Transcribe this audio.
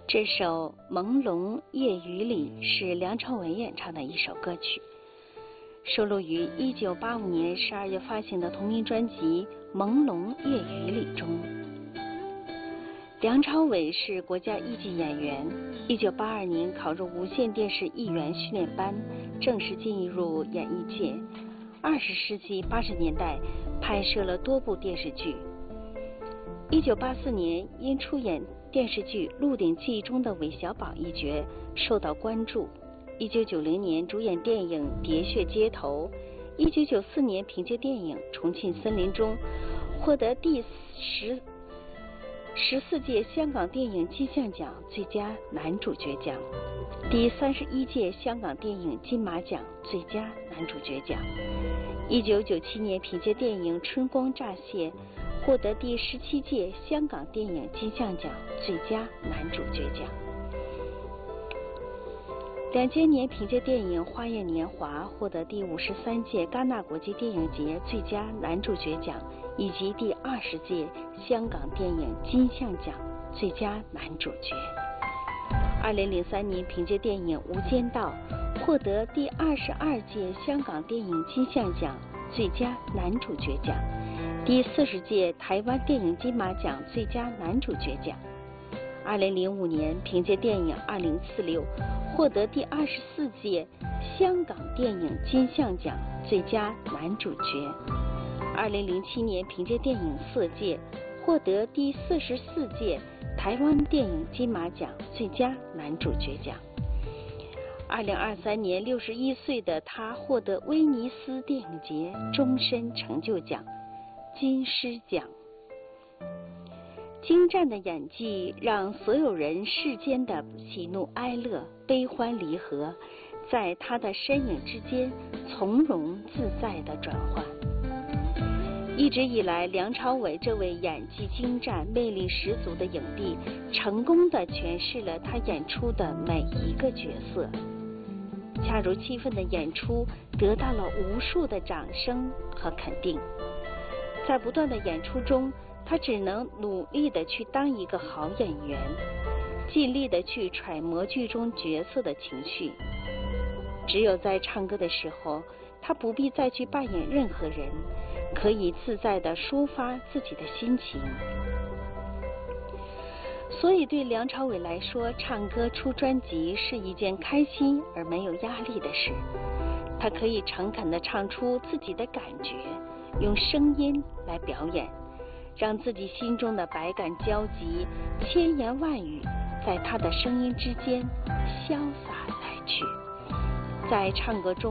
这首《朦胧夜雨里》是梁朝伟演唱的一首歌曲，收录于1985年12月发行的同名专辑《朦胧夜雨里》中。梁朝伟是国家一级演员，1982年考入无线电视艺员训练班，正式进入演艺界。20世纪80年代拍摄了多部电视剧。1984年因出演电视剧《鹿鼎记》中的韦小宝一角受到关注。1990年主演电影《喋血街头》。1994年凭借电影《重庆森林》中获得第14届香港电影金像奖最佳男主角奖，第31届香港电影金马奖最佳男主角奖。1997年凭借电影《春光乍泄》获得第17届香港电影金像奖最佳男主角奖。2000年凭借电影《花样年华》获得第53届戛纳国际电影节最佳男主角奖以及第20届香港电影金像奖最佳男主角。2003年凭借电影《无间道》获得第22届香港电影金像奖最佳男主角奖，第40届台湾电影金马奖最佳男主角奖。2005年凭借电影《2046》获得第24届香港电影金像奖最佳男主角。2007年凭借电影《色戒》获得第44届台湾电影金马奖最佳男主角奖。2023年61岁的他获得威尼斯电影节终身成就奖金狮奖。精湛的演技让所有人世间的喜怒哀乐、悲欢离合，在他的身影之间从容自在地转换。一直以来，梁朝伟这位演技精湛、魅力十足的影帝，成功地诠释了他演出的每一个角色。恰如其分的演出得到了无数的掌声和肯定。在不断的演出中，他只能努力地去当一个好演员，尽力地去揣摩剧中角色的情绪。只有在唱歌的时候，他不必再去扮演任何人，可以自在地抒发自己的心情。所以对梁朝伟来说，唱歌出专辑是一件开心而没有压力的事。他可以诚恳地唱出自己的感觉，用声音来表演，让自己心中的百感交集、千言万语在他的声音之间潇洒来去。在唱歌中